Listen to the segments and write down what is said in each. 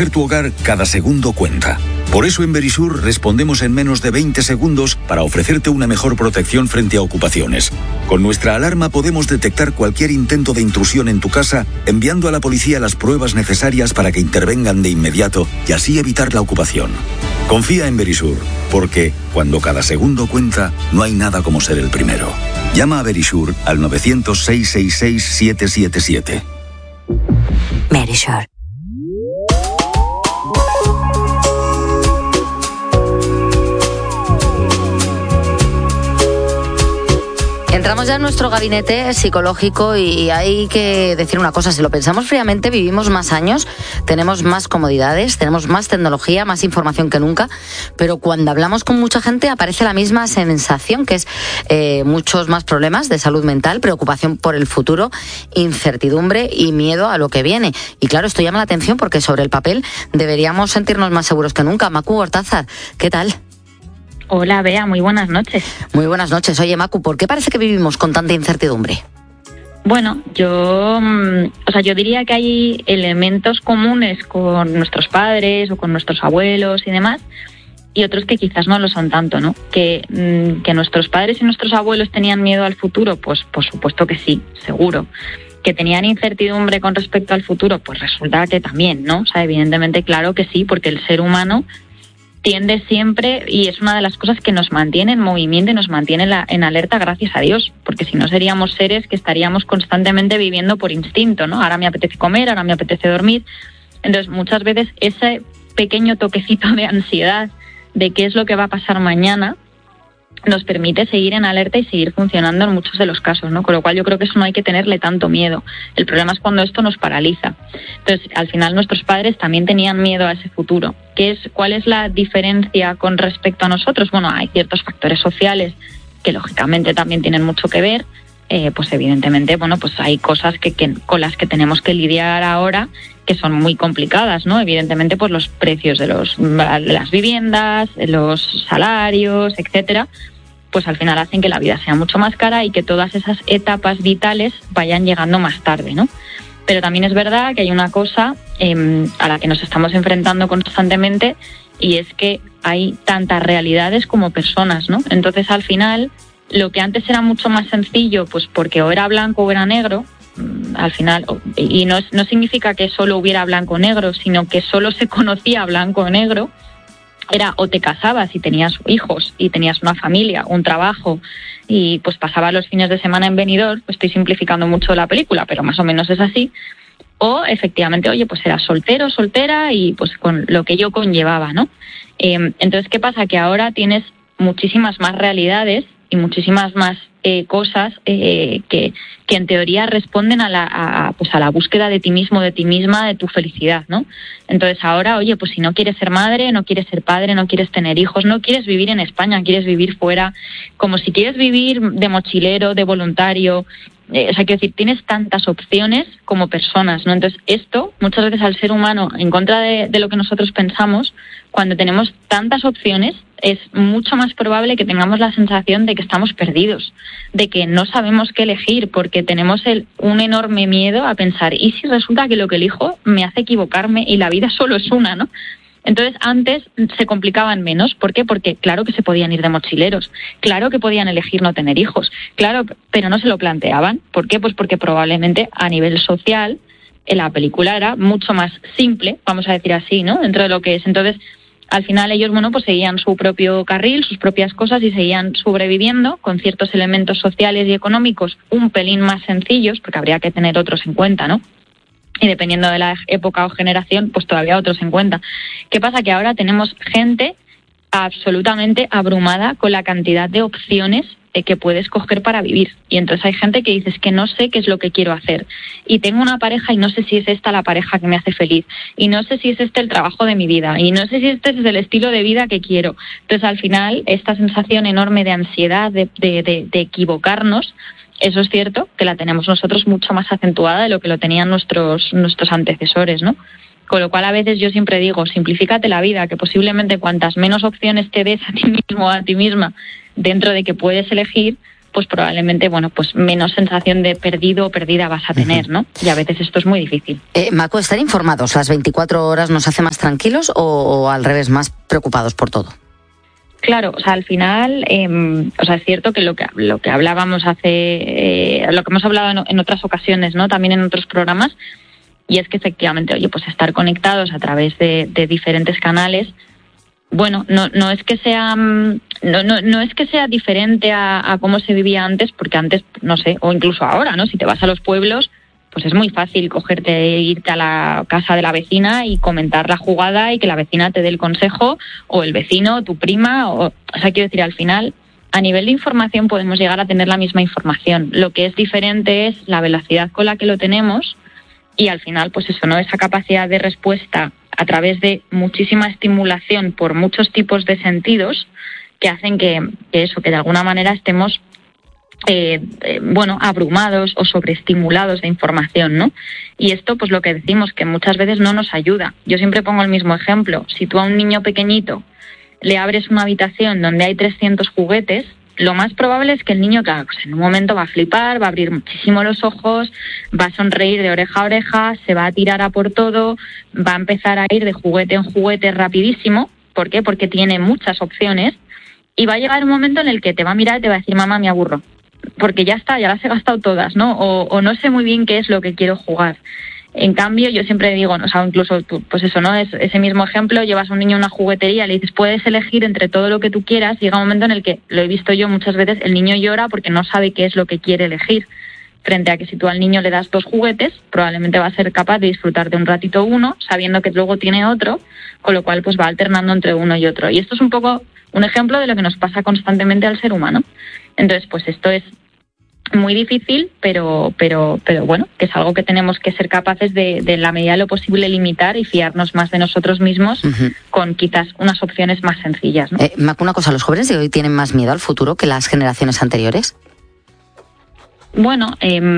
proteger tu hogar, cada segundo cuenta. Por eso en Verisur respondemos en menos de 20 segundos para ofrecerte una mejor protección frente a ocupaciones. Con nuestra alarma podemos detectar cualquier intento de intrusión en tu casa, enviando a la policía las pruebas necesarias para que intervengan de inmediato y así evitar la ocupación. Confía en Verisur, porque cuando cada segundo cuenta, no hay nada como ser el primero. Llama a Verisur al 900-666-777. Verisur. Entramos ya en nuestro gabinete psicológico y hay que decir una cosa, si lo pensamos fríamente, vivimos más años, tenemos más comodidades, tenemos más tecnología, más información que nunca, pero cuando hablamos con mucha gente aparece la misma sensación, que es muchos más problemas de salud mental, preocupación por el futuro, incertidumbre y miedo a lo que viene. Y claro, esto llama la atención porque sobre el papel deberíamos sentirnos más seguros que nunca. Macu Gortázar, ¿qué tal? Hola, Bea, muy buenas noches. Muy buenas noches. Oye, Macu, ¿por qué parece que vivimos con tanta incertidumbre? Bueno, yo diría que hay elementos comunes con nuestros padres o con nuestros abuelos y demás, y otros que quizás no lo son tanto, ¿no? Que nuestros padres y nuestros abuelos tenían miedo al futuro, pues por supuesto que sí, seguro. Que tenían incertidumbre con respecto al futuro, pues resulta que también, ¿no? O sea, evidentemente, claro que sí, porque el ser humano tiende siempre, y es una de las cosas que nos mantiene en movimiento y nos mantiene en alerta, gracias a Dios, porque si no seríamos seres que estaríamos constantemente viviendo por instinto, ¿no? Ahora me apetece comer, ahora me apetece dormir. Entonces, muchas veces ese pequeño toquecito de ansiedad de qué es lo que va a pasar mañana nos permite seguir en alerta y seguir funcionando en muchos de los casos, ¿no? Con lo cual yo creo que eso no hay que tenerle tanto miedo. El problema es cuando esto nos paraliza. Entonces, al final nuestros padres también tenían miedo a ese futuro. ¿Cuál es la diferencia con respecto a nosotros? Bueno, hay ciertos factores sociales que lógicamente también tienen mucho que ver. Pues evidentemente, bueno, pues hay cosas con las que tenemos que lidiar ahora que son muy complicadas, ¿no? Evidentemente, pues los precios de las viviendas, los salarios, etcétera, pues al final hacen que la vida sea mucho más cara y que todas esas etapas vitales vayan llegando más tarde, ¿no? Pero también es verdad que hay una cosa a la que nos estamos enfrentando constantemente, y es que hay tantas realidades como personas, ¿no? Entonces, al final, lo que antes era mucho más sencillo, pues porque o era blanco o era negro, al final, y no significa que solo hubiera blanco o negro, sino que solo se conocía blanco o negro, era o te casabas y tenías hijos y tenías una familia, un trabajo, y pues pasabas los fines de semana en Benidorm, pues estoy simplificando mucho la película, pero más o menos es así, o efectivamente, oye, pues eras soltero, soltera, y pues con lo que yo conllevaba, ¿no? Entonces, ¿qué pasa? Que ahora tienes muchísimas más realidades y muchísimas más cosas que en teoría responden a la búsqueda de ti mismo, de ti misma, de tu felicidad, ¿no? Entonces ahora, oye, pues si no quieres ser madre, no quieres ser padre, no quieres tener hijos, no quieres vivir en España, quieres vivir fuera, como si quieres vivir de mochilero, de voluntario, o sea, quiero decir, tienes tantas opciones como personas, ¿no? Entonces esto, muchas veces al ser humano, en contra de lo que nosotros pensamos, cuando tenemos tantas opciones, es mucho más probable que tengamos la sensación de que estamos perdidos, de que no sabemos qué elegir, porque tenemos un enorme miedo a pensar, ¿y si resulta que lo que elijo me hace equivocarme y la vida solo es una, ¿no? Entonces, antes se complicaban menos. ¿Por qué? Porque claro que se podían ir de mochileros, claro que podían elegir no tener hijos, claro, pero no se lo planteaban. ¿Por qué? Pues porque probablemente a nivel social la película era mucho más simple, vamos a decir así, ¿no? Dentro de lo que es. Entonces, al final ellos, bueno, pues seguían su propio carril, sus propias cosas, y seguían sobreviviendo con ciertos elementos sociales y económicos un pelín más sencillos, porque habría que tener otros en cuenta, ¿no? Y dependiendo de la época o generación, pues todavía otros en cuenta. ¿Qué pasa? Que ahora tenemos gente absolutamente abrumada con la cantidad de opciones que puedes coger para vivir. Y entonces hay gente que dice, es que no sé qué es lo que quiero hacer. Y tengo una pareja y no sé si es esta la pareja que me hace feliz. Y no sé si es este el trabajo de mi vida. Y no sé si este es el estilo de vida que quiero. Entonces al final, esta sensación enorme de ansiedad, de equivocarnos, eso es cierto que la tenemos nosotros mucho más acentuada de lo que lo tenían nuestros antecesores, ¿no? Con lo cual a veces yo siempre digo, simplifícate la vida, que posiblemente cuantas menos opciones te des a ti mismo o a ti misma dentro de que puedes elegir, pues probablemente, bueno, pues menos sensación de perdido o perdida vas a tener, ¿no? Y a veces esto es muy difícil. Macu, ¿estar informados las 24 horas nos hace más tranquilos o al revés, más preocupados por todo? Claro, o sea, al final, es cierto que lo que hablábamos lo que hemos hablado en otras ocasiones, ¿no? También en otros programas, y es que efectivamente, oye, pues estar conectados a través de diferentes canales, bueno, no es que sea diferente a cómo se vivía antes, porque antes, no sé, o incluso ahora, ¿no? Si te vas a los pueblos, pues es muy fácil irte a la casa de la vecina y comentar la jugada y que la vecina te dé el consejo, o el vecino, tu prima, o sea, quiero decir, al final, a nivel de información podemos llegar a tener la misma información. Lo que es diferente es la velocidad con la que lo tenemos y al final, pues eso, ¿no? Esa capacidad de respuesta a través de muchísima estimulación por muchos tipos de sentidos que hacen que de alguna manera estemos abrumados o sobreestimulados de información, ¿no? Y esto, pues lo que decimos, que muchas veces no nos ayuda. Yo siempre pongo el mismo ejemplo. Si tú a un niño pequeñito le abres una habitación donde hay 300 juguetes, lo más probable es que el niño, claro, pues en un momento va a flipar, va a abrir muchísimo los ojos, va a sonreír de oreja a oreja, se va a tirar a por todo, va a empezar a ir de juguete en juguete rapidísimo. ¿Por qué? Porque tiene muchas opciones y va a llegar un momento en el que te va a mirar y te va a decir, mamá, me aburro, porque ya está, ya las he gastado todas, ¿no? O no sé muy bien qué es lo que quiero jugar. En cambio, yo siempre digo, o sea, incluso tú, pues eso, ¿no? Es ese mismo ejemplo, llevas a un niño a una juguetería, le dices, puedes elegir entre todo lo que tú quieras, llega un momento en el que, lo he visto yo muchas veces, el niño llora porque no sabe qué es lo que quiere elegir. Frente a que si tú al niño le das 2 juguetes, probablemente va a ser capaz de disfrutar de un ratito uno, sabiendo que luego tiene otro, con lo cual pues va alternando entre uno y otro. Y esto es un poco un ejemplo de lo que nos pasa constantemente al ser humano. Entonces, pues esto es muy difícil, pero bueno, que es algo que tenemos que ser capaces de en la medida de lo posible limitar y fiarnos más de nosotros mismos con quizás unas opciones más sencillas, ¿no? Macu, una cosa, ¿los jóvenes de hoy tienen más miedo al futuro que las generaciones anteriores? Bueno,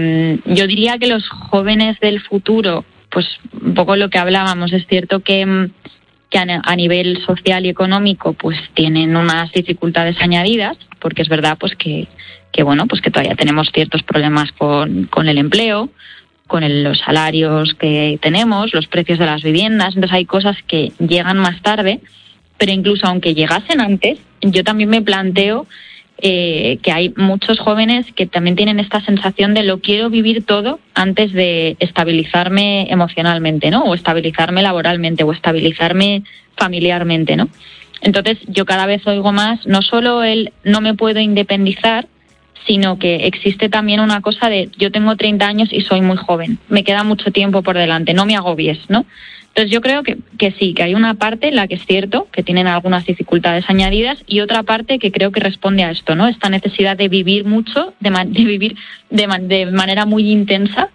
yo diría que los jóvenes del futuro, pues un poco lo que hablábamos, es cierto que a nivel social y económico pues tienen unas dificultades añadidas, porque es verdad pues que todavía tenemos ciertos problemas con el empleo, con los salarios que tenemos, los precios de las viviendas. Entonces hay cosas que llegan más tarde, pero incluso aunque llegasen antes, yo también me planteo que hay muchos jóvenes que también tienen esta sensación de lo quiero vivir todo antes de estabilizarme emocionalmente, ¿no? O estabilizarme laboralmente, o estabilizarme familiarmente, ¿no? Entonces yo cada vez oigo más, no solo el no me puedo independizar, sino que existe también una cosa de yo tengo 30 años y soy muy joven, me queda mucho tiempo por delante, no me agobies, ¿no? Entonces yo creo que sí, que hay una parte en la que es cierto que tienen algunas dificultades añadidas y otra parte que creo que responde a esto, ¿no? Esta necesidad de vivir mucho, de vivir de manera muy intensa,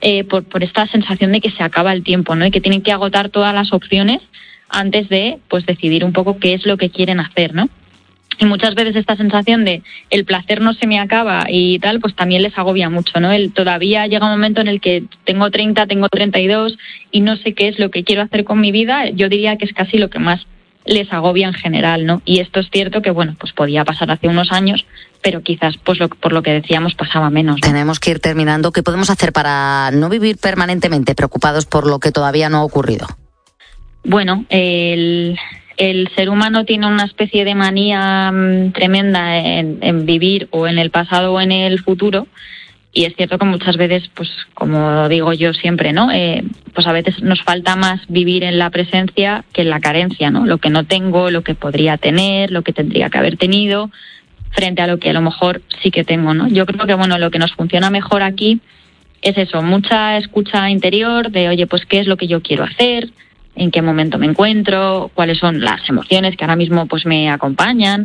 por esta sensación de que se acaba el tiempo, ¿no? Y que tienen que agotar todas las opciones antes de pues decidir un poco qué es lo que quieren hacer, ¿no? Y muchas veces esta sensación de el placer no se me acaba y tal, pues también les agobia mucho, ¿no? Todavía llega un momento en el que tengo 30, tengo 32 y no sé qué es lo que quiero hacer con mi vida. Yo diría que es casi lo que más les agobia en general, ¿no? Y esto es cierto que, bueno, pues podía pasar hace unos años, pero quizás pues por lo que decíamos pasaba menos, ¿no? Tenemos que ir terminando. ¿Qué podemos hacer para no vivir permanentemente preocupados por lo que todavía no ha ocurrido? Bueno, el ser humano tiene una especie de manía tremenda en vivir o en el pasado o en el futuro, y es cierto que muchas veces, pues como digo yo siempre, ¿no? Pues a veces nos falta más vivir en la presencia que en la carencia, ¿no? Lo que no tengo, lo que podría tener, lo que tendría que haber tenido, frente a lo que a lo mejor sí que tengo, ¿no? Yo creo que, bueno, lo que nos funciona mejor aquí es eso, mucha escucha interior de, oye, pues qué es lo que yo quiero hacer, en qué momento me encuentro, cuáles son las emociones que ahora mismo pues me acompañan,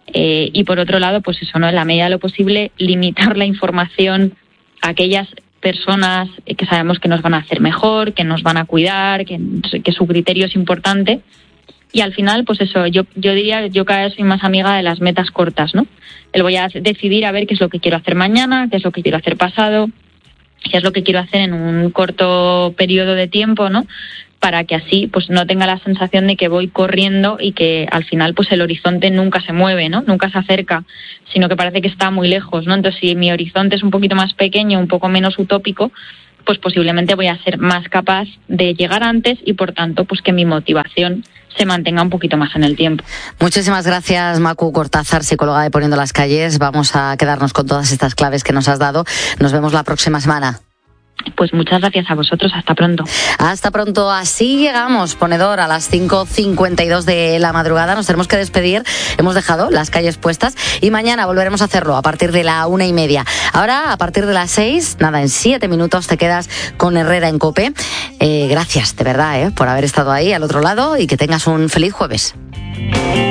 y por otro lado, pues eso, ¿no? En la medida de lo posible, limitar la información a aquellas personas que sabemos que nos van a hacer mejor, que nos van a cuidar, que su criterio es importante. Y al final, pues eso, yo diría, yo cada vez soy más amiga de las metas cortas, ¿no? Voy a decidir a ver qué es lo que quiero hacer mañana, qué es lo que quiero hacer pasado, qué es lo que quiero hacer en un corto periodo de tiempo, ¿no? para que así pues no tenga la sensación de que voy corriendo y que al final pues el horizonte nunca se mueve, ¿no? Nunca se acerca, sino que parece que está muy lejos, ¿no? Entonces, si mi horizonte es un poquito más pequeño, un poco menos utópico, pues posiblemente voy a ser más capaz de llegar antes y, por tanto, pues que mi motivación se mantenga un poquito más en el tiempo. Muchísimas gracias, Macu Cortázar, psicóloga de Poniendo las Calles. Vamos a quedarnos con todas estas claves que nos has dado. Nos vemos la próxima semana. Pues muchas gracias a vosotros. Hasta pronto. Hasta pronto. Así llegamos, ponedor, a las 5:52 de la madrugada. Nos tenemos que despedir. Hemos dejado las calles puestas y mañana volveremos a hacerlo a partir de la 1:30. Ahora, a partir de las 6, nada, en 7 minutos te quedas con Herrera en COPE. Gracias, de verdad, por haber estado ahí al otro lado y que tengas un feliz jueves.